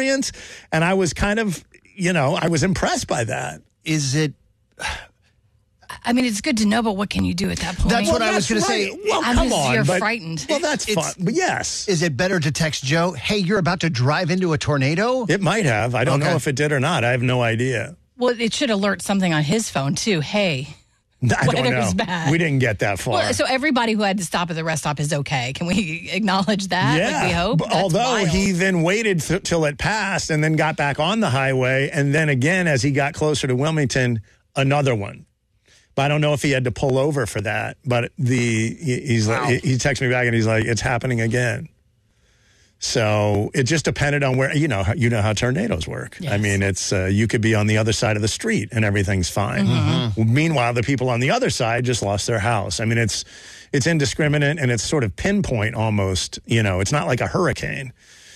brilliant. And I was kind of, I was impressed by that. Is it... I mean, it's good to know, but what can you do at that point? That's what I was going to say. Well, come on. You're frightened. Well, that's fun. But yes. Is it better to text Joe, hey, you're about to drive into a tornado? It might have. I don't know if it did or not. I have no idea. Well, it should alert something on his phone, too. Hey, I don't know. weather's bad. We didn't get that far. Well, so everybody who had to stop at the rest stop is okay. Can we acknowledge that? Yeah. Like we hope? But although he then waited till it passed and then got back on the highway. And then again, as he got closer to Wilmington, another one. But I don't know if he had to pull over for that. But he texted me back and he's like, it's happening again. So it just depended on where, you know how tornadoes work. Yes. I mean, it's you could be on the other side of the street and everything's fine. Mm-hmm. Meanwhile, the people on the other side just lost their house. I mean, it's indiscriminate and it's sort of pinpoint almost. It's not like a hurricane.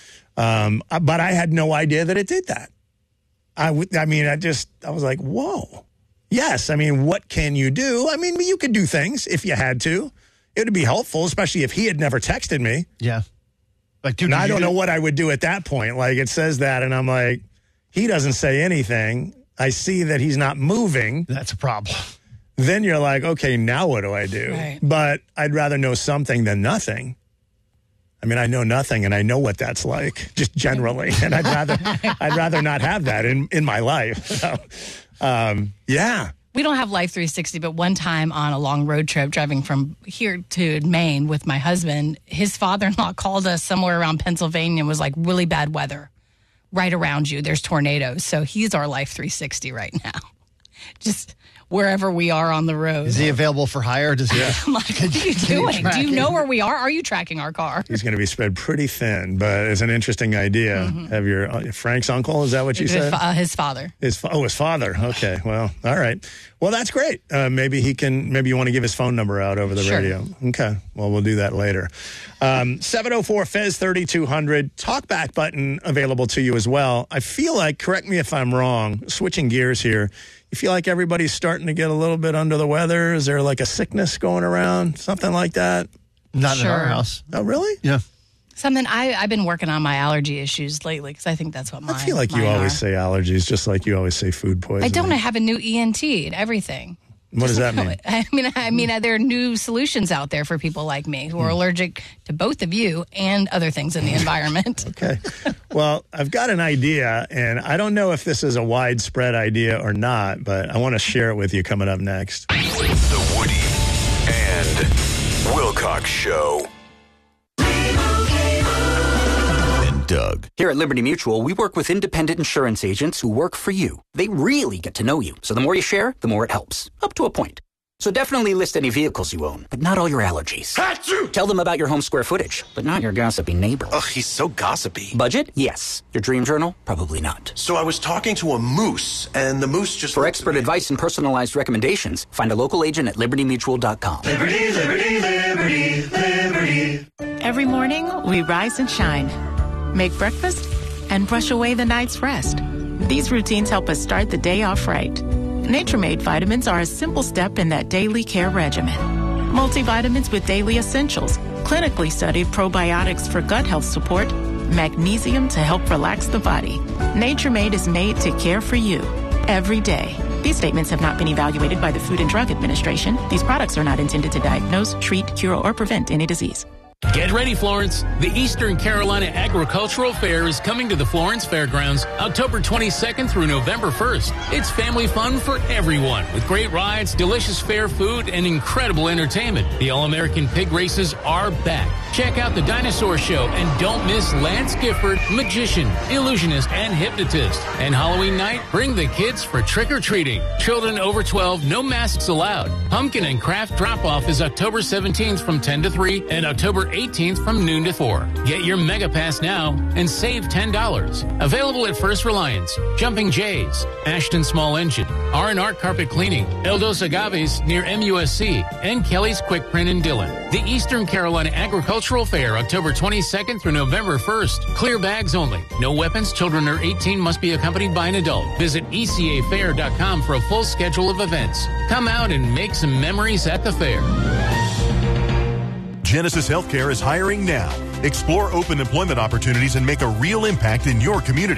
But I had no idea that it did that. I was like, whoa. Yes, I mean, what can you do? I mean, you could do things if you had to. It would be helpful, especially if he had never texted me. Yeah. Like, dude, I don't know what I would do at that point. Like, it says that, and I'm like, he doesn't say anything. I see that he's not moving. That's a problem. Then you're like, okay, now what do I do? Right. But I'd rather know something than nothing. I mean, I know nothing, and I know what that's like, just generally. And I'd rather not have that in my life. So, yeah. We don't have Life 360, but one time on a long road trip driving from here to Maine with my husband, his father-in-law called us somewhere around Pennsylvania and was like, really bad weather right around you. There's tornadoes. So he's our Life 360 right now. Just wherever we are on the road. Is he available for hire? Does he? I'm like, what are you doing? Do you know where we are? Are you tracking our car? He's going to be spread pretty thin, but it's an interesting idea. Mm-hmm. Have your Frank's uncle, is that what you said? His father. His father. Okay, well, all right. Well, that's great. Maybe you want to give his phone number out over the radio. Okay, well, we'll do that later. 704-FEZ-3200, talkback button available to you as well. I feel like, correct me if I'm wrong, switching gears here, you feel like everybody's starting to get a little bit under the weather? Is there like a sickness going around? Something like that? Not in our house. Oh, really? Yeah. Something I've been working on my allergy issues lately because I think that's what mine. I feel like you always say allergies, just like you always say food poisoning. I don't. I have a new ENT and everything. What does that mean? I mean, there are new solutions out there for people like me who are allergic to both of you and other things in the environment. Okay. Well, I've got an idea, and I don't know if this is a widespread idea or not, but I want to share it with you coming up next. The Woody and Wilcox Show. Doug. Here at Liberty Mutual, we work with independent insurance agents who work for you. They really get to know you, so the more you share, the more it helps. Up to a point. So definitely list any vehicles you own, but not all your allergies. Achoo! Tell them about your home square footage, but not your gossipy neighbor. Ugh, he's so gossipy. Budget? Yes. Your dream journal? Probably not. So I was talking to a moose, and the moose just... For expert advice and personalized recommendations, find a local agent at libertymutual.com. Liberty, liberty, liberty, liberty. Every morning, we rise and shine. Make breakfast, and brush away the night's rest. These routines help us start the day off right. Nature-Made vitamins are a simple step in that daily care regimen. Multivitamins with daily essentials, clinically studied probiotics for gut health support, magnesium to help relax the body. Nature-Made is made to care for you every day. These statements have not been evaluated by the Food and Drug Administration. These products are not intended to diagnose, treat, cure, or prevent any disease. Get ready, Florence. The Eastern Carolina Agricultural Fair is coming to the Florence Fairgrounds October 22nd through November 1st. It's family fun for everyone with great rides, delicious fair food, and incredible entertainment. The All-American Pig Races are back. Check out the Dinosaur Show and don't miss Lance Gifford, magician, illusionist, and hypnotist. And Halloween night, bring the kids for trick-or-treating. Children over 12, no masks allowed. Pumpkin and craft drop-off is October 17th from 10 to 3 and October 18th from noon to 4. Get your Mega Pass now and save $10. Available at First Reliance, Jumping Jays, Ashton Small Engine, R&R Carpet Cleaning, Eldos Agaves near MUSC, and Kelly's Quick Print in Dillon. The Eastern Carolina Agricultural Fair, October 22nd through November 1st. Clear bags only. No weapons. Children under 18 must be accompanied by an adult. Visit ecafair.com for a full schedule of events. Come out and make some memories at the fair. Genesis Healthcare is hiring now. Explore open employment opportunities and make a real impact in your community.